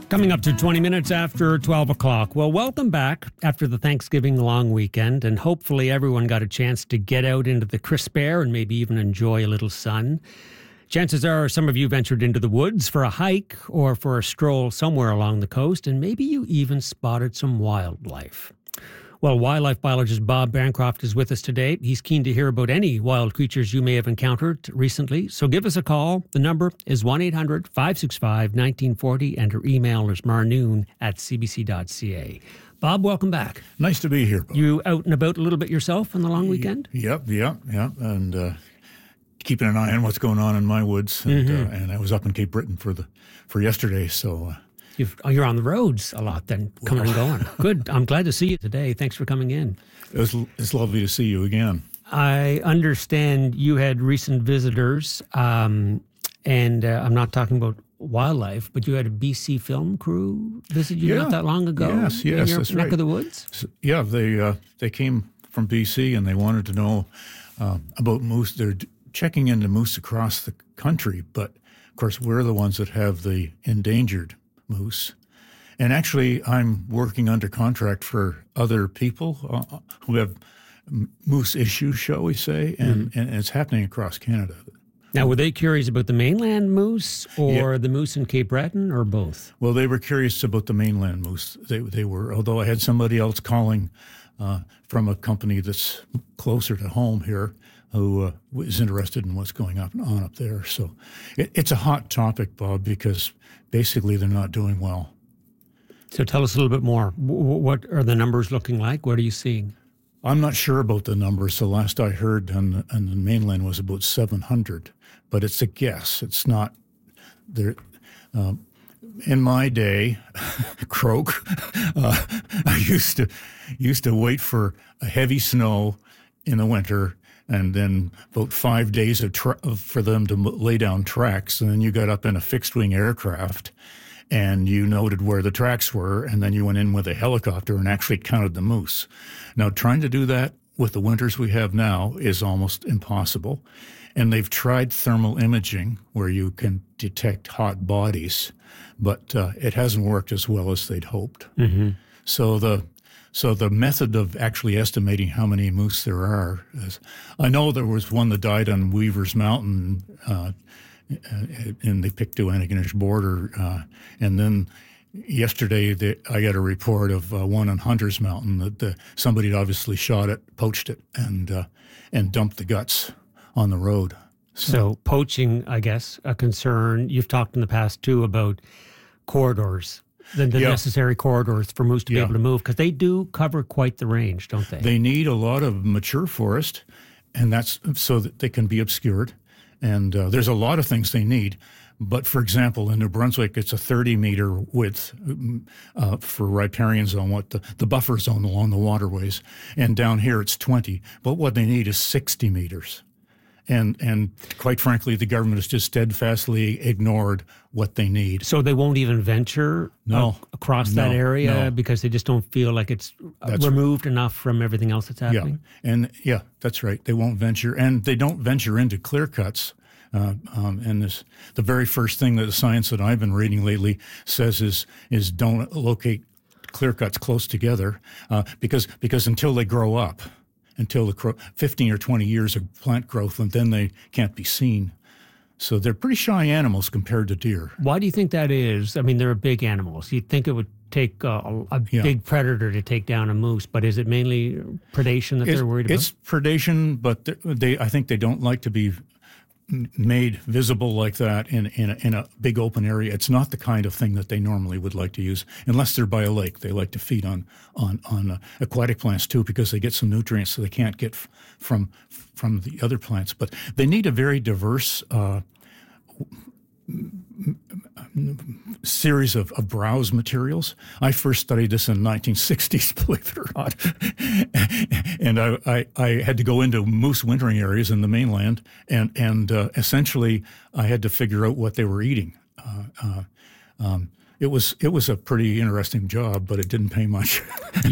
Coming up to 20 minutes after 12 o'clock. Well, welcome back after the Thanksgiving long weekend, and hopefully everyone got a chance to get out into the crisp air and maybe even enjoy a little sun. Chances are some of you ventured into the woods for a hike or for a stroll somewhere along the coast, and maybe you even spotted some wildlife. Well, wildlife biologist Bob Bancroft is with us today. He's keen to hear about any wild creatures you may have encountered recently. So give us a call. The number is 1-800-565-1940, and her email is marnoon@cbc.ca. Bob, welcome back. Nice to be here, Bob. You out and about a little bit yourself on the long weekend? Yep. And keeping an eye on what's going on in my woods. And I was up in Cape Breton for yesterday, so... You're on the roads a lot then, coming and going. Good. I'm glad to see you today. Thanks for coming in. It's lovely to see you again. I understand you had recent visitors, and I'm not talking about wildlife, but you had a BC film crew visit you not that long ago. Yes, in your that's neck right. of the woods? So, yeah, they came from BC and they wanted to know about moose. They're checking into moose across the country, but of course we're the ones that have the endangered moose. And actually, I'm working under contract for other people who have moose issues, shall we say, and it's happening across Canada. Now, were they curious about the mainland moose or the moose in Cape Breton, or both? Well, they were curious about the mainland moose. They were, although I had somebody else calling from a company that's closer to home here who is interested in what's going on up there. So it's a hot topic, Bob, because basically they're not doing well. So tell us a little bit more. What are the numbers looking like? What are you seeing? I'm not sure about the numbers. The last I heard on the mainland was about 700, but it's a guess. It's not there. In my day, croak, I used to wait for a heavy snow in the winter, and then about 5 days for them to lay down tracks. And then you got up in a fixed-wing aircraft, and you noted where the tracks were, and then you went in with a helicopter and actually counted the moose. Now, trying to do that with the winters we have now is almost impossible. And they've tried thermal imaging, where you can detect hot bodies, but it hasn't worked as well as they'd hoped. Mm-hmm. So the method of actually estimating how many moose there are is, I know there was one that died on Weaver's Mountain in the Pictou-Antigonish border, and then yesterday I got a report of one on Hunter's Mountain that somebody had obviously shot it, poached it, and dumped the guts on the road. So poaching, I guess, a concern. You've talked in the past too about corridors. The necessary corridors for moose to be able to move, because they do cover quite the range, don't they? They need a lot of mature forest, and that's so that they can be obscured. And there's a lot of things they need. But, for example, in New Brunswick, it's a 30-meter width for riparian zone, the buffer zone along the waterways. And down here, it's 20. But what they need is 60 meters. And quite frankly, the government has just steadfastly ignored what they need. So they won't even venture across that area because they just don't feel like it's removed enough from everything else that's happening? Yeah, that's right. They won't venture. And they don't venture into clear cuts. And the very first thing that the science that I've been reading lately says is don't locate clear cuts close together because until they grow up, until the 15 or 20 years of plant growth, and then they can't be seen. So they're pretty shy animals compared to deer. Why do you think that is? I mean, they're big animals. You'd think it would take a big predator to take down a moose, but is it mainly predation that they're worried about? It's predation, but I think they don't like to be made visible like that in a big open area. It's not the kind of thing that they normally would like to use, unless they're by a lake. They like to feed on aquatic plants too, because they get some nutrients that they can't get from the other plants. But they need a very diverse series of browse materials. I first studied this in the 1960s, believe it or not. And I had to go into moose wintering areas in the mainland, and essentially I had to figure out what they were eating. It was a pretty interesting job, but it didn't pay much.